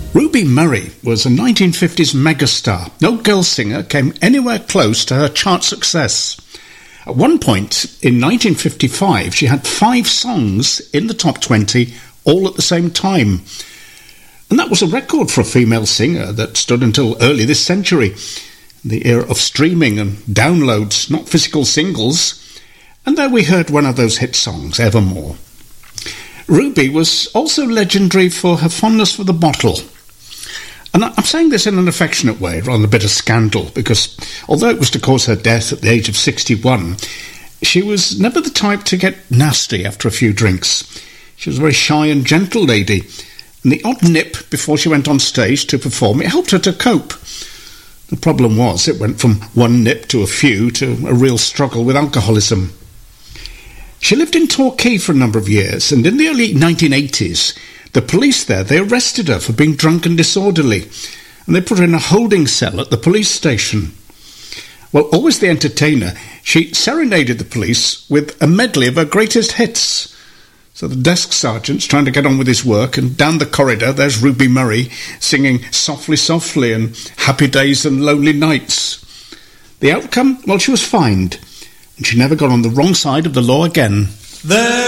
Ruby Murray was a 1950s megastar. No girl singer came anywhere close to her chart success. At one point, in 1955, she had 5 songs in the top 20, all at the same time. And that was a record for a female singer that stood until early this century, the era of streaming and downloads, not physical singles. And there we heard one of those hit songs, Evermore. Ruby was also legendary for her fondness for the bottle. And I'm saying this in an affectionate way, rather than a bit of scandal, because although it was to cause her death at the age of 61, she was never the type to get nasty after a few drinks. She was a very shy and gentle lady, and the odd nip before she went on stage to perform, it helped her to cope. The problem was it went from one nip to a few to a real struggle with alcoholism. She lived in Torquay for a number of years, and in the early 1980s, the police there, they arrested her for being drunk and disorderly, and they put her in a holding cell at the police station. Well, always the entertainer, she serenaded the police with a medley of her greatest hits. So the desk sergeant's trying to get on with his work, and down the corridor there's Ruby Murray singing Softly, Softly and Happy Days and Lonely Nights. The outcome? Well, she was fined, and she never got on the wrong side of the law again. There